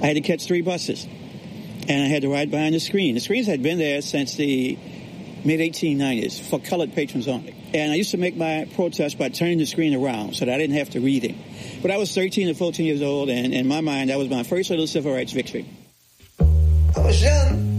I had to catch 3 buses, and I had to ride behind the screen. The screens had been there since the mid-1890s for colored patrons only. And I used to make my protest by turning the screen around so that I didn't have to read it. But I was 13 or 14 years old, and in my mind, that was my first little civil rights victory. I was young.